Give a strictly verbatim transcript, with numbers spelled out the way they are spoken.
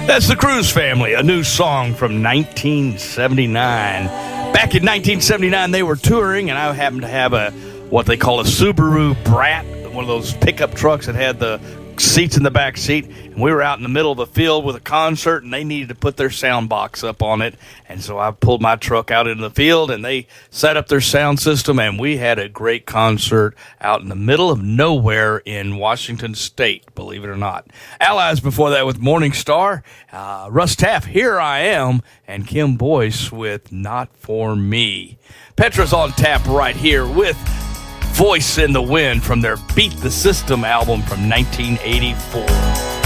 That's the Cruz Family, a new song from nineteen seventy-nine. Back in nineteen seventy-nine, they were touring, and I happened to have a what they call a Subaru Brat, one of those pickup trucks that had the seats in the back seat, and we were out in the middle of the field with a concert, and they needed to put their sound box up on it, and so I pulled my truck out into the field, and they set up their sound system, and we had a great concert out in the middle of nowhere in Washington State, believe it or not. Allies before that with Morning Star, uh, Russ Taff, Here I Am, and Kim Boyce with Not For Me. Petra's on tap right here with Voice in the Wind from their Beat the System album from nineteen eighty-four.